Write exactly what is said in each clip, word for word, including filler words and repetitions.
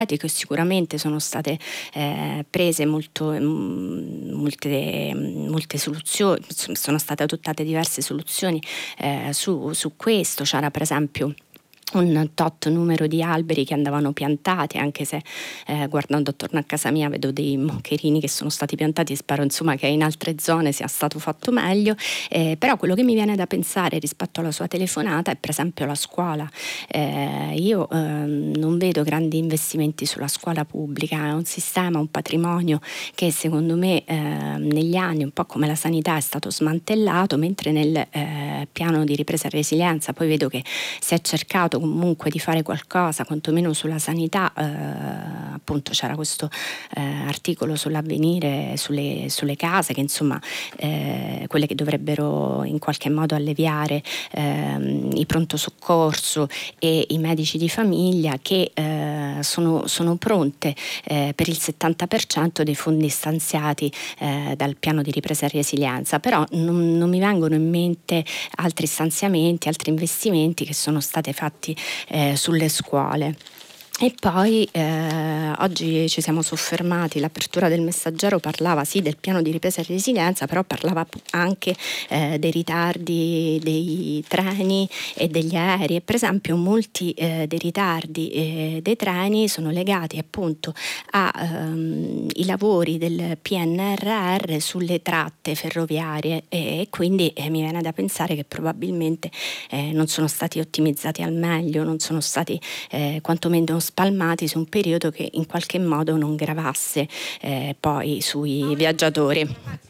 che sicuramente sono state eh, prese molto, m- molte, molte soluzioni, sono state adottate diverse soluzioni eh, su, su questo. C'era per esempio un tot numero di alberi che andavano piantati, anche se eh, guardando attorno a casa mia vedo dei moccherini che sono stati piantati, spero insomma che in altre zone sia stato fatto meglio, eh, però quello che mi viene da pensare rispetto alla sua telefonata è per esempio la scuola. Eh, io eh, non vedo grandi investimenti sulla scuola pubblica, è un sistema, un patrimonio che secondo me eh, negli anni, un po' come la sanità, è stato smantellato, mentre nel eh, piano di ripresa e resilienza poi vedo che si è cercato comunque di fare qualcosa, quantomeno sulla sanità. Eh, appunto c'era questo eh, articolo sull'Avvenire, sulle, sulle case, che insomma eh, quelle che dovrebbero in qualche modo alleviare ehm, i pronto soccorso e i medici di famiglia, che eh, sono, sono pronte eh, per il settanta per cento dei fondi stanziati eh, dal piano di ripresa e resilienza, però non, non mi vengono in mente altri stanziamenti, altri investimenti che sono stati fatti eh, sulle scuole. E poi eh, oggi ci siamo soffermati, l'apertura del Messaggero parlava sì del piano di ripresa e resilienza, però parlava anche eh, dei ritardi dei treni e degli aerei, e per esempio molti eh, dei ritardi eh, dei treni sono legati appunto ai ehm, lavori del P N R R sulle tratte ferroviarie, e, e quindi eh, mi viene da pensare che probabilmente eh, non sono stati ottimizzati al meglio, non sono stati eh, quantomeno spalmati su un periodo che in qualche modo non gravasse eh, poi sui viaggiatori.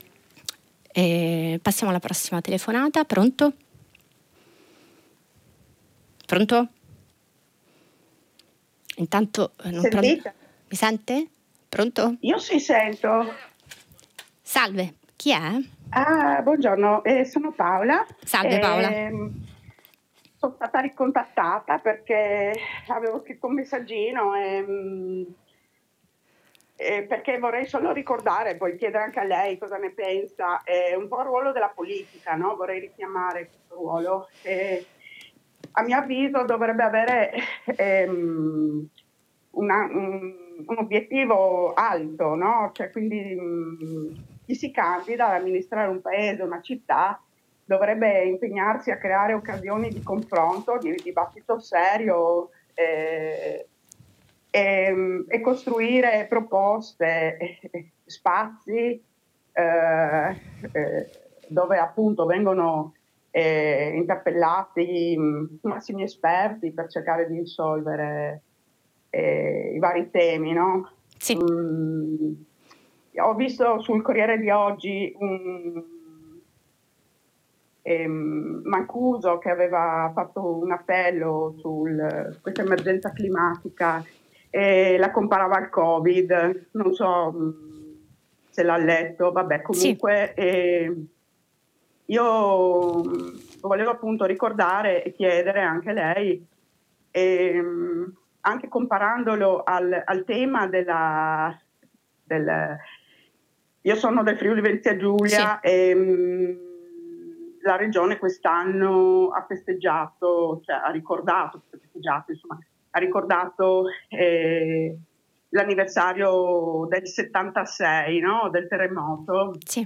E passiamo alla prossima telefonata. Pronto? Pronto? Intanto eh, non prendo. Sentite? Mi sente? Pronto? Io sì sento. Salve, chi è? Ah, buongiorno, eh, sono Paola. Salve Paola. E sono stata ricontattata perché avevo scritto un messaggino e, mm, e perché vorrei solo ricordare, poi chiedere anche a lei cosa ne pensa, è un po' il ruolo della politica, no? Vorrei richiamare questo ruolo. E, a mio avviso dovrebbe avere ehm, una, un, un obiettivo alto, no? Cioè, quindi mh, chi si candida ad amministrare un paese, una città, dovrebbe impegnarsi a creare occasioni di confronto, di dibattito serio eh, e, e costruire proposte, eh, spazi eh, eh, dove appunto vengono eh, interpellati mh, massimi esperti per cercare di risolvere eh, i vari temi, no? Sì. Mm, ho visto sul Corriere di oggi un ehm, Mancuso che aveva fatto un appello su questa emergenza climatica e la comparava al Covid, non so mh, se l'ha letto, vabbè Sì. comunque eh, io mh, volevo appunto ricordare e chiedere anche a lei, ehm, anche comparandolo al, al tema della, del, io sono del Friuli Venezia Giulia Sì. e mh, la regione quest'anno ha festeggiato, cioè ha ricordato, festeggiato, insomma, ha ricordato eh, l'anniversario del settantasei, no? Del terremoto. Sì.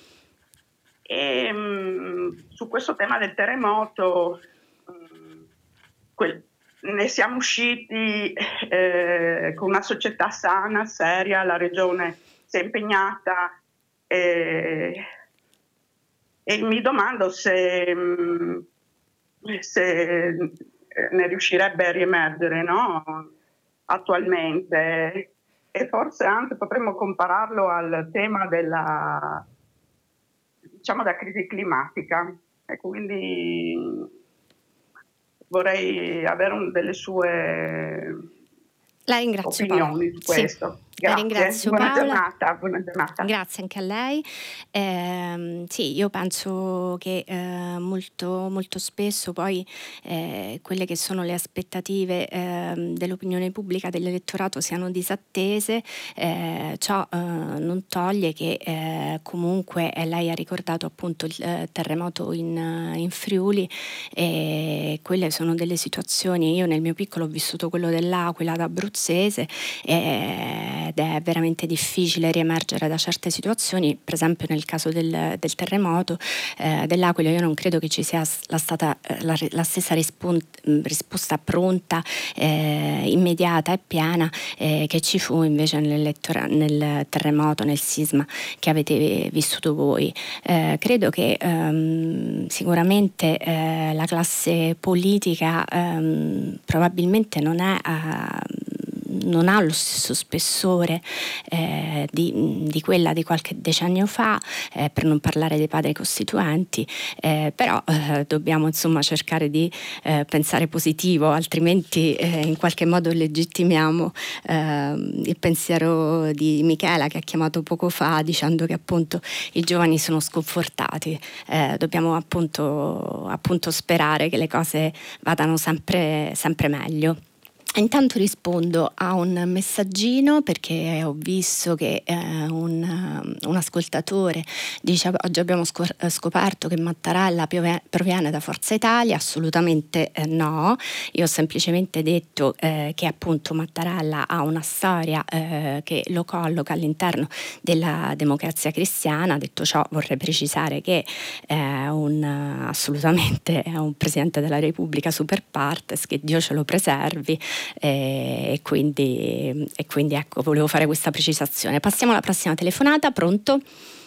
E mh, su questo tema del terremoto mh, quel, ne siamo usciti eh, con una società sana, seria, la regione si è impegnata eh, e mi domando se, mh, se ne riuscirebbe a riemergere, no? Attualmente. E forse anche potremmo compararlo al tema della, diciamo, della crisi climatica. E quindi vorrei avere un, delle sue La ringrazio Paola. opinioni su Sì. questo. La Grazie, ringrazio buona Paola. giornata, buona giornata. Grazie anche a lei. Eh, sì, io penso che eh, molto, molto spesso poi eh, quelle che sono le aspettative eh, dell'opinione pubblica, dell'elettorato siano disattese. Eh, ciò eh, non toglie che eh, comunque eh, lei ha ricordato appunto il eh, terremoto in, in Friuli, e quelle sono delle situazioni, io nel mio piccolo ho vissuto quello dell'Aquila da abruzzese, eh, ed è veramente difficile riemergere da certe situazioni. Per esempio nel caso del, del terremoto eh, dell'Aquila, io non credo che ci sia la, stata, eh, la, la stessa rispon- risposta pronta, eh, immediata e piena eh, che ci fu invece nel terremoto, nel sisma che avete vissuto voi. Eh, credo che ehm, sicuramente eh, la classe politica ehm, probabilmente non è a, non ha lo stesso spessore eh, di, di quella di qualche decennio fa, eh, per non parlare dei padri costituenti, eh, però eh, dobbiamo insomma cercare di eh, pensare positivo, altrimenti eh, in qualche modo legittimiamo eh, il pensiero di Michela, che ha chiamato poco fa dicendo che appunto i giovani sono sconfortati. Eh, dobbiamo appunto, appunto sperare che le cose vadano sempre, sempre meglio. Intanto rispondo a un messaggino, perché ho visto che eh, un, un ascoltatore dice: oggi abbiamo scor- scoperto che Mattarella piove- proviene da Forza Italia. Assolutamente eh, no, io ho semplicemente detto eh, che appunto Mattarella ha una storia eh, che lo colloca all'interno della Democrazia Cristiana. Detto ciò, vorrei precisare che è un, assolutamente è un Presidente della Repubblica super partes, che Dio ce lo preservi. E, e, quindi, e quindi ecco, volevo fare questa precisazione. Passiamo alla prossima telefonata. Pronto?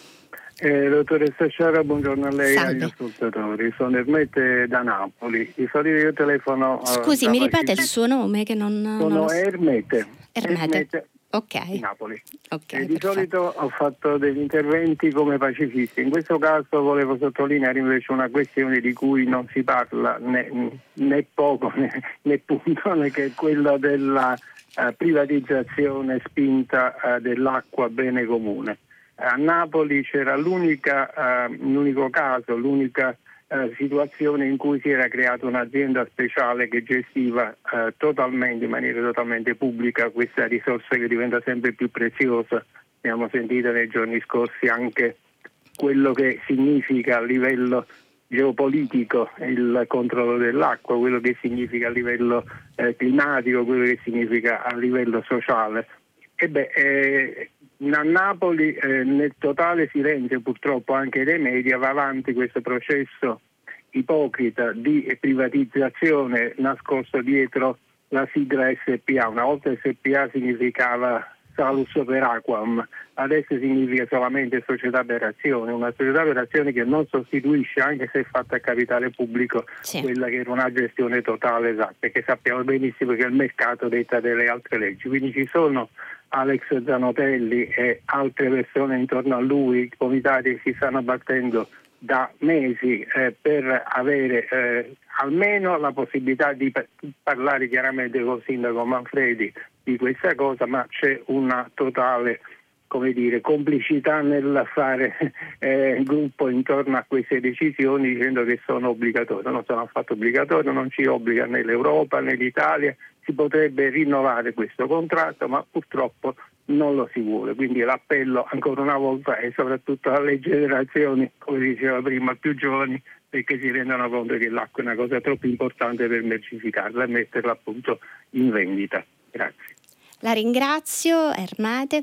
Eh, dottoressa Sciara, buongiorno a lei e agli Salve. ascoltatori. Sono Ermete da Napoli. Di solito io telefono. Scusi, uh, mi da ripete il Pacific- suo nome che non, non Sono lo so. Ermete. Ermete. Ermete Ok. di Napoli. Ok, E di perfetto. solito ho fatto degli interventi come pacifista. In questo caso volevo sottolineare invece una questione di cui non si parla né, né poco né, né punto, né, che è quella della uh, privatizzazione spinta uh, dell'acqua bene comune. A Napoli c'era l'unica, uh, l'unico caso, l'unica uh, situazione in cui si era creata un'azienda speciale che gestiva uh, totalmente, in maniera totalmente pubblica, questa risorsa che diventa sempre più preziosa. Abbiamo sentito nei giorni scorsi anche quello che significa a livello geopolitico il controllo dell'acqua, quello che significa a livello eh, climatico, quello che significa a livello sociale. E beh, eh, a Napoli eh, nel totale silenzio purtroppo anche dei media va avanti questo processo ipocrita di privatizzazione nascosto dietro la sigla S P A. Una volta S P A significava Salus per Aquam, adesso significa solamente società per azioni, una società per azioni che non sostituisce, anche se è fatta a capitale pubblico, Sì. quella che era una gestione totale esatta, perché sappiamo benissimo che il mercato detta delle altre leggi. Quindi ci sono Alex Zanotelli e altre persone intorno a lui, comitati che si stanno battendo da mesi eh, per avere eh, almeno la possibilità di pa- parlare chiaramente con il sindaco Manfredi di questa cosa, ma c'è una totale, come dire, complicità nel fare eh, gruppo intorno a queste decisioni, dicendo che sono obbligatorie. Non sono affatto obbligatorie, non ci obbliga né l'Europa né l'Italia. Si potrebbe rinnovare questo contratto, ma purtroppo non lo si vuole. Quindi l'appello ancora una volta è soprattutto alle generazioni, come diceva prima, più giovani, perché si rendano conto che l'acqua è una cosa troppo importante per mercificarla e metterla appunto in vendita. Grazie. La ringrazio, Ermete.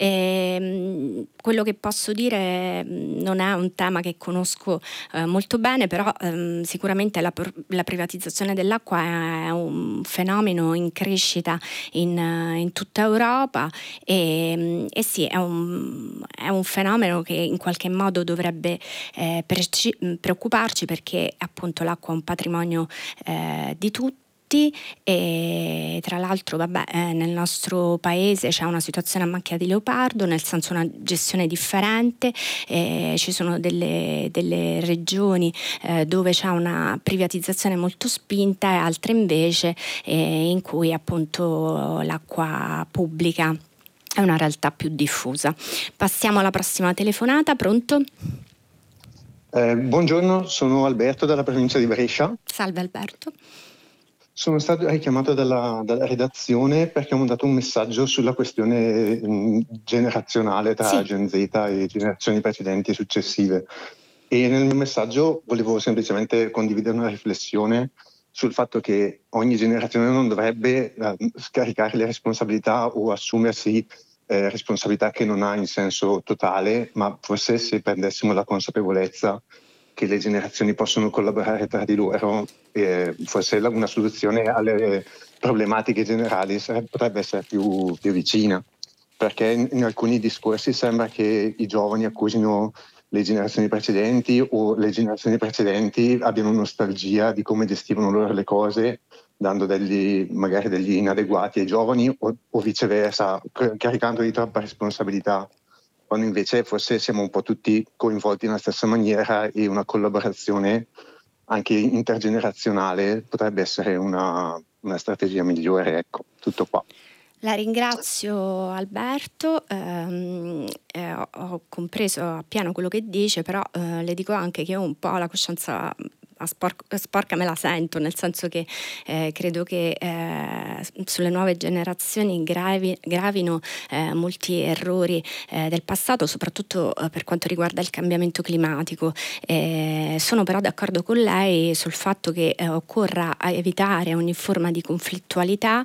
Eh, quello che posso dire non è un tema che conosco eh, molto bene, però ehm, sicuramente la, la privatizzazione dell'acqua è un fenomeno in crescita in, in tutta Europa e, e sì, è un, è un fenomeno che in qualche modo dovrebbe eh, perci- preoccuparci, perché appunto l'acqua è un patrimonio eh, di tutti. E tra l'altro vabbè, eh, nel nostro paese c'è una situazione a macchia di leopardo, nel senso una gestione differente, eh, ci sono delle, delle regioni eh, dove c'è una privatizzazione molto spinta e altre invece eh, in cui appunto l'acqua pubblica è una realtà più diffusa. Passiamo alla prossima telefonata, pronto? Eh, buongiorno, sono Alberto dalla provincia di Brescia. Salve Alberto. Sono stato richiamato dalla, dalla redazione perché ho mandato un messaggio sulla questione mh, generazionale tra Sì. Gen Z e generazioni precedenti e successive. E nel mio messaggio volevo semplicemente condividere una riflessione sul fatto che ogni generazione non dovrebbe eh, scaricare le responsabilità o assumersi eh, responsabilità che non ha in senso totale, ma forse se prendessimo la consapevolezza che le generazioni possono collaborare tra di loro, eh, forse la, una soluzione alle problematiche generali sarebbe, potrebbe essere più, più vicina, perché in, in alcuni discorsi sembra che i giovani accusino le generazioni precedenti o le generazioni precedenti abbiano nostalgia di come gestivano loro le cose, dando degli, magari degli inadeguati ai giovani o, o viceversa, caricando di troppa responsabilità, quando invece forse siamo un po' tutti coinvolti nella stessa maniera e una collaborazione anche intergenerazionale potrebbe essere una, una strategia migliore. Ecco, tutto qua. La ringrazio Alberto, ehm, eh, ho, ho compreso appieno quello che dice, però eh, le dico anche che ho un po' la coscienza a spor- sporca, me la sento, nel senso che eh, credo che eh, sulle nuove generazioni gravi, gravino eh, molti errori eh, del passato, soprattutto eh, per quanto riguarda il cambiamento climatico. Eh, sono però d'accordo con lei sul fatto che eh, occorra evitare ogni forma di conflittualità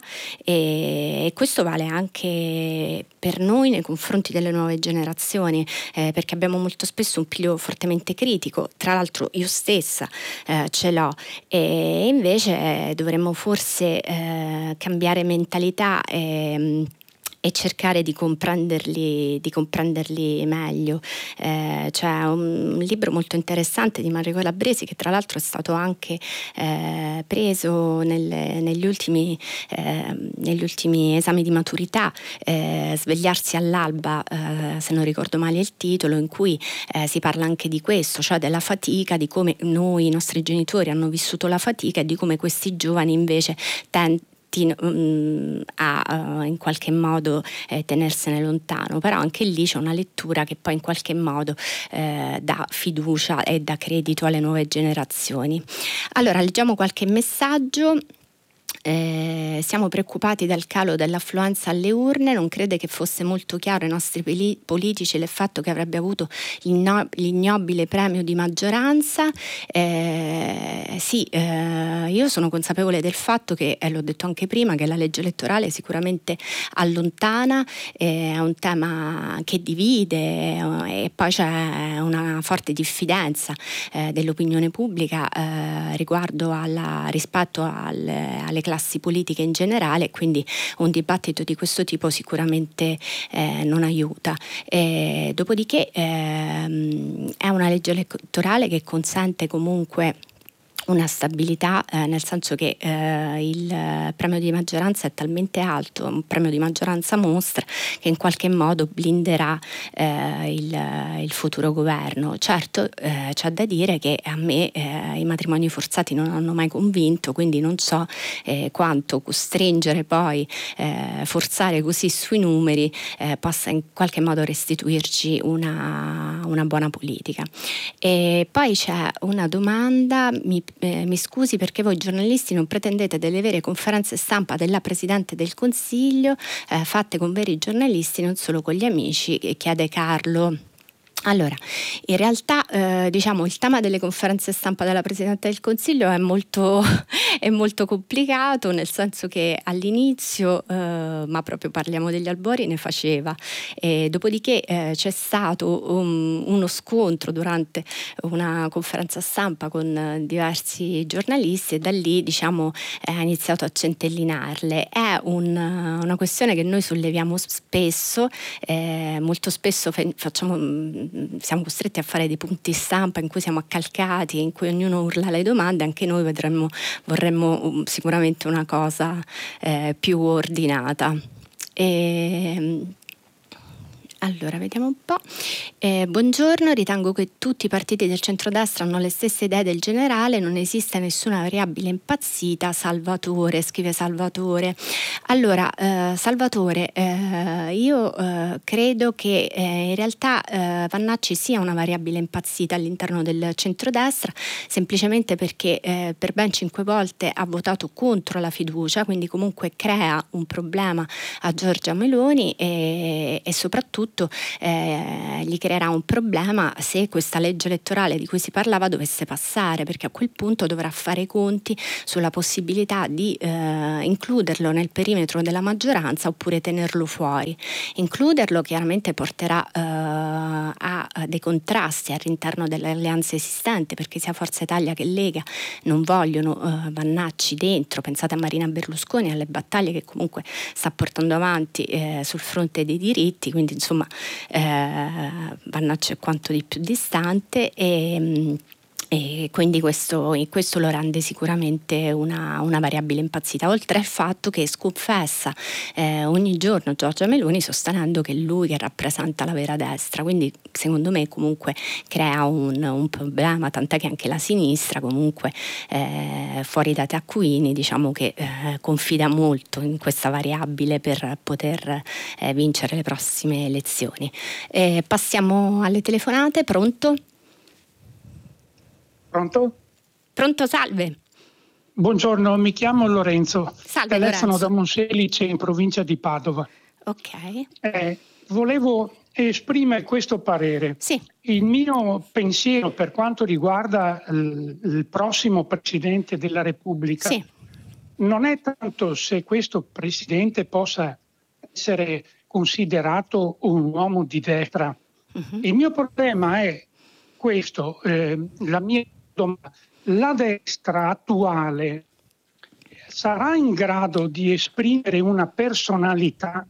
e, e questo vale anche per noi nei confronti delle nuove generazioni, eh, perché abbiamo molto spesso un piglio fortemente critico. Tra l'altro io stessa Eh, ce l'ho, e invece eh, dovremmo forse eh, cambiare mentalità e, e cercare di comprenderli, di comprenderli meglio. Eh, c'è un, un libro molto interessante di Mario Calabresi, che tra l'altro è stato anche eh, preso nel, negli, ultimi, eh, negli ultimi esami di maturità, eh, Svegliarsi all'alba, eh, se non ricordo male il titolo, in cui eh, si parla anche di questo, cioè della fatica, di come noi, i nostri genitori hanno vissuto la fatica e di come questi giovani invece tendono a uh, in qualche modo eh, tenersene lontano. Però anche lì c'è una lettura che poi in qualche modo eh, dà fiducia e dà credito alle nuove generazioni. Allora leggiamo qualche messaggio. Eh, siamo preoccupati dal calo dell'affluenza alle urne. Non crede che fosse molto chiaro ai nostri poli- politici l'effetto che avrebbe avuto l'inno- l'ignobile premio di maggioranza? Eh, sì, eh, io sono consapevole del fatto che, eh, l'ho detto anche prima, che la legge elettorale sicuramente allontana, eh, è un tema che divide eh, e poi c'è una forte diffidenza eh, dell'opinione pubblica eh, riguardo alla, rispetto al, alle classi politiche in generale, quindi un dibattito di questo tipo sicuramente eh, non aiuta. E dopodiché ehm, è una legge elettorale che consente comunque una stabilità, eh, nel senso che eh, il premio di maggioranza è talmente alto, un premio di maggioranza mostra, che in qualche modo blinderà eh, il, il futuro governo. Certo, eh, c'è da dire che a me eh, i matrimoni forzati non hanno mai convinto, quindi non so eh, quanto costringere poi, eh, forzare così sui numeri eh, possa in qualche modo restituirci una, una buona politica. E poi c'è una domanda, mi Eh, mi scusi, perché voi giornalisti non pretendete delle vere conferenze stampa della Presidente del Consiglio eh, fatte con veri giornalisti, non solo con gli amici, chiede Carlo. Allora, in realtà eh, diciamo il tema delle conferenze stampa della Presidente del Consiglio è molto, è molto complicato, nel senso che all'inizio, eh, ma proprio parliamo degli albori, ne faceva. E dopodiché eh, c'è stato um, uno scontro durante una conferenza stampa con eh, diversi giornalisti, e da lì diciamo eh, ha iniziato a centellinarle. È un, una questione che noi solleviamo spesso, eh, molto spesso fe- facciamo siamo costretti a fare dei punti stampa in cui siamo accalcati, in cui ognuno urla le domande. Anche noi vedremmo, vorremmo um, sicuramente una cosa eh, più ordinata. E, Allora, vediamo un po'. Eh, buongiorno, ritengo che tutti i partiti del centrodestra hanno le stesse idee del generale, non esiste nessuna variabile impazzita. Salvatore, scrive Salvatore. Allora, eh, Salvatore, eh, io eh, credo che eh, in realtà eh, Vannacci sia una variabile impazzita all'interno del centrodestra, semplicemente perché eh, per ben cinque volte ha votato contro la fiducia, quindi comunque crea un problema a Giorgia Meloni e, e soprattutto Eh, gli creerà un problema se questa legge elettorale di cui si parlava dovesse passare, perché a quel punto dovrà fare i conti sulla possibilità di eh, includerlo nel perimetro della maggioranza oppure tenerlo fuori. Includerlo chiaramente porterà eh, a, a dei contrasti all'interno delle alleanze esistenti, perché sia Forza Italia che Lega non vogliono eh, Vannacci dentro. Pensate a Marina Berlusconi, alle battaglie che comunque sta portando avanti eh, sul fronte dei diritti, quindi insomma Eh, Vannacci è quanto di più distante e, e quindi questo, questo lo rende sicuramente una, una variabile impazzita, oltre al fatto che sconfessa eh, ogni giorno Giorgia Meloni sostenendo che è lui che rappresenta la vera destra, quindi secondo me comunque crea un, un problema, tant'è che anche la sinistra comunque eh, fuori dai taccuini diciamo che eh, confida molto in questa variabile per poter eh, vincere le prossime elezioni. Eh, passiamo alle telefonate. Pronto? Pronto? Pronto, salve. Buongiorno, mi chiamo Lorenzo. Salve, Telefono Lorenzo. da Monselice in provincia di Padova. Ok. Eh, volevo esprimere questo parere. Sì. Il mio pensiero per quanto riguarda il, il prossimo Presidente della Repubblica Sì. non è tanto se questo Presidente possa essere considerato un uomo di destra. Uh-huh. Il mio problema è questo, eh, la mia domanda, la destra attuale sarà in grado di esprimere una personalità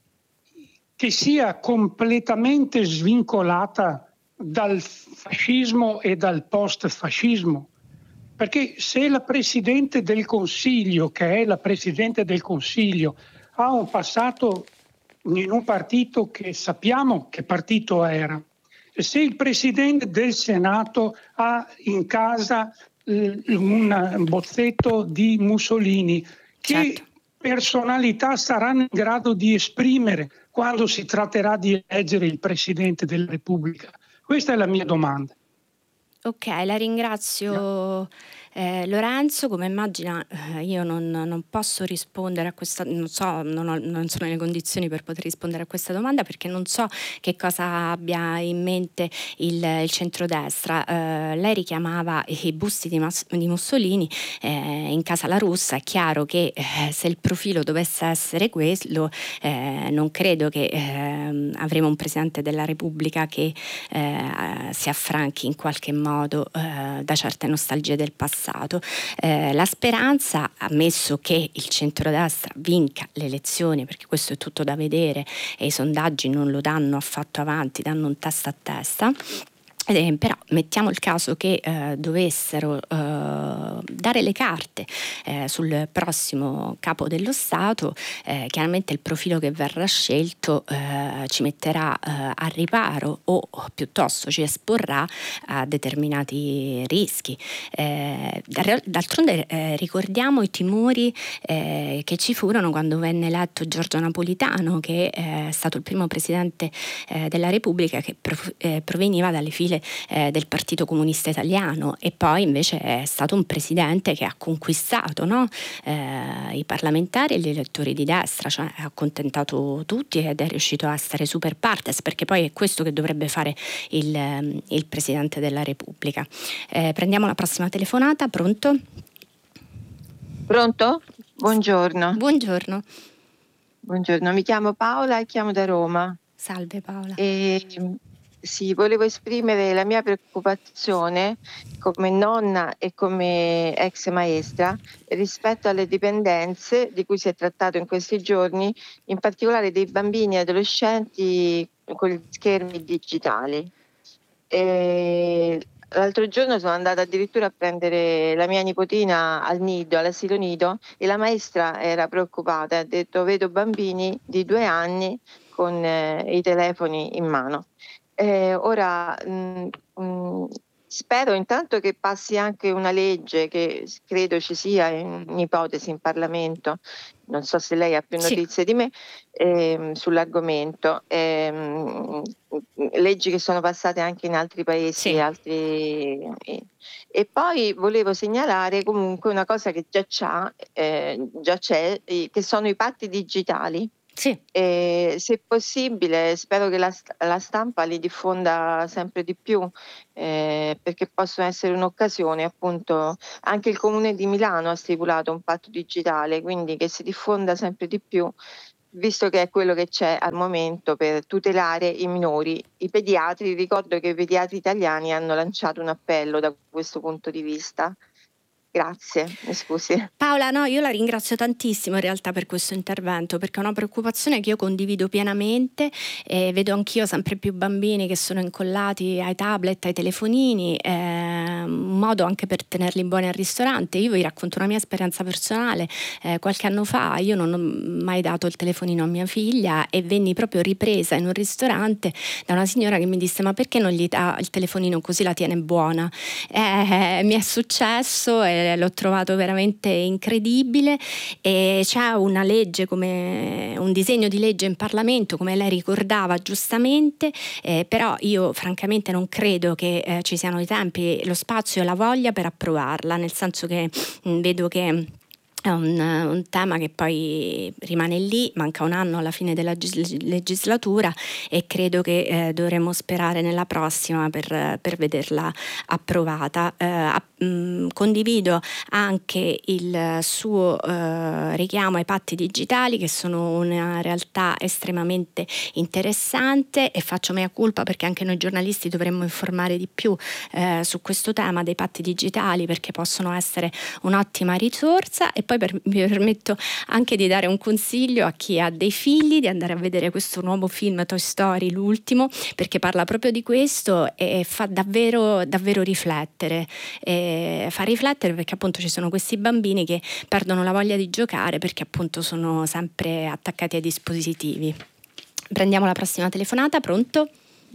che sia completamente svincolata dal fascismo e dal post-fascismo? Perché se la Presidente del Consiglio, che è la Presidente del Consiglio, ha un passato in un partito che sappiamo che partito era, se il Presidente del Senato ha in casa eh, un bozzetto di Mussolini, che certo. personalità saranno in grado di esprimere quando si tratterà di eleggere il Presidente della Repubblica? Questa è la mia domanda. Ok, la ringrazio. No. Eh, Lorenzo, come immagina eh, io non, non posso rispondere a questa, non so, non, ho, non sono nelle condizioni per poter rispondere a questa domanda perché non so che cosa abbia in mente il, il centrodestra. Eh, lei richiamava i busti di, Mas- di Mussolini eh, in Casa La Russa. È chiaro che eh, se il profilo dovesse essere quello, eh, non credo che eh, avremo un Presidente della Repubblica che eh, si affranchi in qualche modo eh, da certe nostalgie del passato. Eh, la speranza, ammesso che il centrodestra vinca le elezioni, perché questo è tutto da vedere e i sondaggi non lo danno affatto avanti, danno un testa a testa. Eh, però mettiamo il caso che eh, dovessero eh, dare le carte eh, sul prossimo capo dello Stato, eh, chiaramente il profilo che verrà scelto eh, ci metterà eh, a riparo o, o piuttosto ci esporrà a determinati rischi. Eh, d'altronde eh, ricordiamo i timori eh, che ci furono quando venne eletto Giorgio Napolitano, che è stato il primo presidente eh, della Repubblica che pro- eh, proveniva dalle file Eh, del Partito Comunista Italiano e poi invece è stato un presidente che ha conquistato no? eh, i parlamentari e gli elettori di destra, cioè ha accontentato tutti ed è riuscito a essere super partes, perché poi è questo che dovrebbe fare il, il Presidente della Repubblica. Eh, prendiamo la prossima telefonata. Pronto? Pronto? Buongiorno. Buongiorno. Buongiorno, mi chiamo Paola e chiamo da Roma. Salve Paola. E sì, volevo esprimere la mia preoccupazione come nonna e come ex maestra rispetto alle dipendenze di cui si è trattato in questi giorni, in particolare dei bambini e adolescenti con gli schermi digitali. E l'altro giorno sono andata addirittura a prendere la mia nipotina al nido, all'asilo nido, e la maestra era preoccupata, ha detto: vedo bambini di due anni con eh, i telefoni in mano. Eh, ora mh, mh, spero intanto che passi anche una legge che credo ci sia in, in ipotesi in Parlamento, non so se lei ha più notizie sì. di me ehm, sull'argomento, ehm, leggi che sono passate anche in altri paesi sì. altri, e, e poi volevo segnalare comunque una cosa che già, c'ha, eh, già c'è, eh, che sono i patti digitali. Sì. E, se possibile, spero che la, la stampa li diffonda sempre di più, eh, perché possono essere un'occasione, appunto. Anche il Comune di Milano ha stipulato un patto digitale, quindi che si diffonda sempre di più, visto che è quello che c'è al momento per tutelare i minori. I pediatri, ricordo che i pediatri italiani hanno lanciato un appello da questo punto di vista. Grazie, mi scusi. Paola, no, io la ringrazio tantissimo in realtà per questo intervento, perché è una preoccupazione che io condivido pienamente, e vedo anch'io sempre più bambini che sono incollati ai tablet, ai telefonini, eh, un modo anche per tenerli buoni al ristorante. Io vi racconto una mia esperienza personale. Eh, qualche anno fa io non ho mai dato il telefonino a mia figlia e venni proprio ripresa in un ristorante da una signora che mi disse: ma perché non gli dà il telefonino così la tiene buona? Eh, mi è successo e l'ho trovato veramente incredibile, e c'è una legge, come un disegno di legge in Parlamento, come lei ricordava giustamente, eh, però io francamente non credo che eh, ci siano i tempi, lo spazio e la voglia per approvarla, nel senso che mh, vedo che è un, un tema che poi rimane lì, manca un anno alla fine della legislatura e credo che eh, dovremmo sperare nella prossima per, per vederla approvata. Eh, mh, condivido anche il suo eh, richiamo ai patti digitali, che sono una realtà estremamente interessante, e faccio mea culpa perché anche noi giornalisti dovremmo informare di più eh, su questo tema dei patti digitali, perché possono essere un'ottima risorsa. E poi per, mi permetto anche di dare un consiglio a chi ha dei figli di andare a vedere questo nuovo film Toy Story, l'ultimo, perché parla proprio di questo e fa davvero davvero riflettere, e fa riflettere perché appunto ci sono questi bambini che perdono la voglia di giocare perché appunto sono sempre attaccati ai dispositivi. Prendiamo la prossima telefonata. Pronto?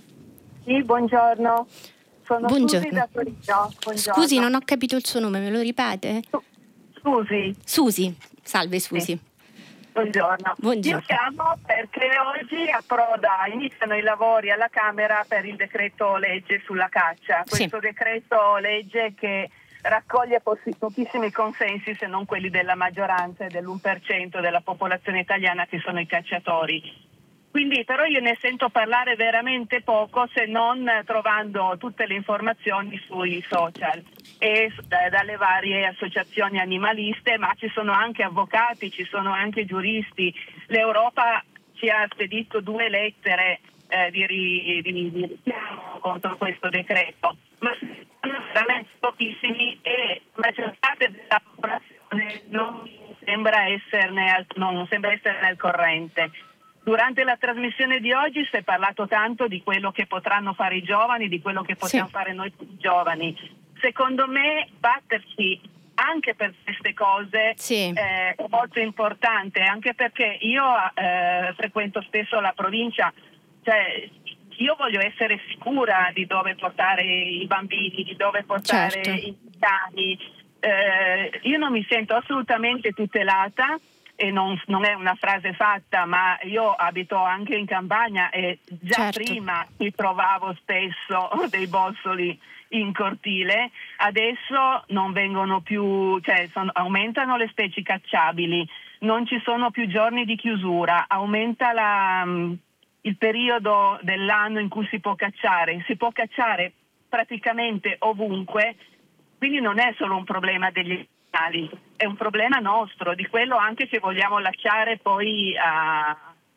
Sì, buongiorno. Sono buongiorno. Susi da Torino. Buongiorno. Scusi, non ho capito il suo nome, me lo ripete? Susi. Susi, salve Susi. Sì. Buongiorno. Buongiorno. Io chiamo perché oggi approda, iniziano i lavori alla Camera per il decreto legge sulla caccia. Questo sì. decreto legge che raccoglie possi- pochissimi consensi, se non quelli della maggioranza e dell'uno per cento della popolazione italiana, che sono i cacciatori. Quindi però io ne sento parlare veramente poco, se non trovando tutte le informazioni sui social e dalle varie associazioni animaliste, ma ci sono anche avvocati, ci sono anche giuristi. L'Europa ci ha spedito due lettere eh, di, ri, di, di richiamo contro questo decreto, ma sono veramente pochissimi e la maggior parte della popolazione non sembra esserne al, non sembra esserne al corrente. Durante la trasmissione di oggi si è parlato tanto di quello che potranno fare i giovani, di quello che possiamo sì. fare noi giovani. Secondo me battersi anche per queste cose sì. eh, è molto importante, anche perché io eh, frequento spesso la provincia, cioè io voglio essere sicura di dove portare i bambini, di dove portare certo. i cani. Eh, io non mi sento assolutamente tutelata. E non, non è una frase fatta, ma io abito anche in campagna e già certo. prima mi trovavo spesso dei bossoli in cortile, adesso non vengono più, cioè sono, aumentano le specie cacciabili, non ci sono più giorni di chiusura, aumenta la, il periodo dell'anno in cui si può cacciare, si può cacciare praticamente ovunque, quindi non è solo un problema degli è un problema nostro, di quello anche che vogliamo lasciare poi a,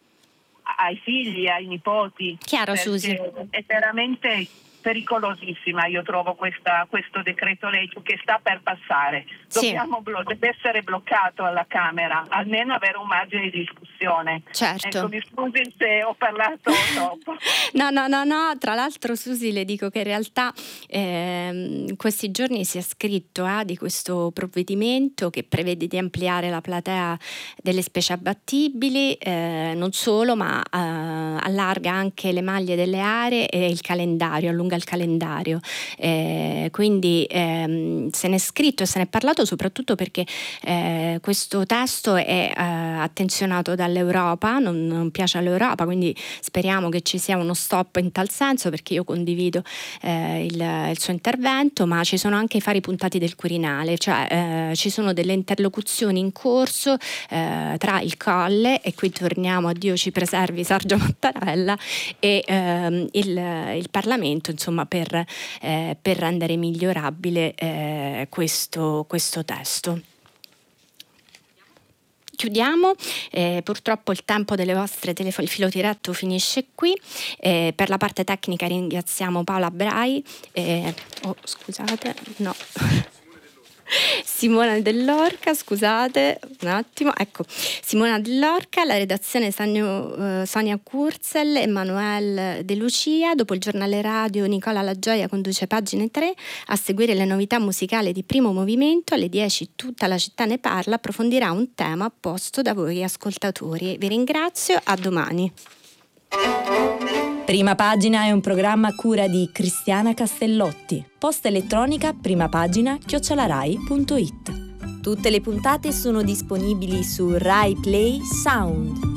ai figli, ai nipoti. Chiaro, Susi. È veramente pericolosissima, io trovo questa, questo decreto legge che sta per passare. Dobbiamo sì. blo- deve essere bloccato alla Camera, almeno avere un margine di discussione. Certo. Ecco, mi scusi se ho parlato troppo. no, no, no, no, tra l'altro Susi le dico che in realtà eh, in questi giorni si è scritto eh, di questo provvedimento che prevede di ampliare la platea delle specie abbattibili, eh, non solo, ma eh, allarga anche le maglie delle aree e il calendario, allunga il calendario. Eh, quindi ehm, se ne è scritto e se ne è parlato soprattutto perché eh, questo testo è eh, attenzionato dall'Europa, non, non piace all'Europa, quindi speriamo che ci sia uno stop in tal senso, perché io condivido eh, il, il suo intervento, ma ci sono anche i fari puntati del Quirinale, cioè eh, ci sono delle interlocuzioni in corso eh, tra il Colle, e qui torniamo a Dio ci preservi Sergio Mattarella, e ehm, il, il Parlamento, insomma, per, eh, per rendere migliorabile eh, questo, questo testo. Chiudiamo, eh, purtroppo il tempo delle vostre telefoni, il filo diretto finisce qui. Eh, per la parte tecnica ringraziamo Paola Brai, eh, oh scusate, no Simona Dell'Orca, scusate un attimo, ecco, Simona Dell'Orca, la redazione Sonia, uh, Sonia Kurzel, Emanuele De Lucia. Dopo il giornale radio Nicola La Gioia conduce Pagine tre, a seguire le novità musicali di Primo Movimento. Alle dieci Tutta la città ne parla, approfondirà un tema posto da voi ascoltatori. Vi ringrazio, a domani. Prima Pagina è un programma a cura di Cristiana Castellotti. Posta elettronica primapagina chiocciola rai punto it. Tutte le puntate sono disponibili su Rai Play Sound.